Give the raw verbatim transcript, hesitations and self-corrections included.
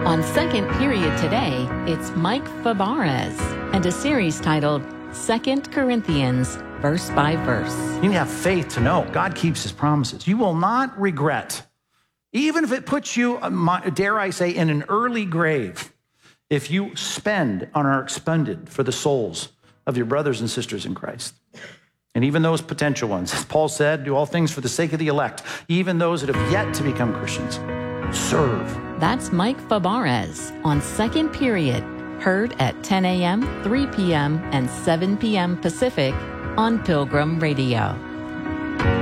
On Second Period today, it's Mike Fabarez and a series titled Second Corinthians, Verse by Verse. You need to have faith to know God keeps his promises. You will not regret, even if it puts you, dare I say, in an early grave, if you spend and are expended for the souls of your brothers and sisters in Christ. And even those potential ones, as Paul said, do all things for the sake of the elect, even those that have yet to become Christians. Serve. That's Mike Fabarez on Second Period, heard at ten a.m., three p.m., and seven p.m. Pacific on Pilgrim Radio.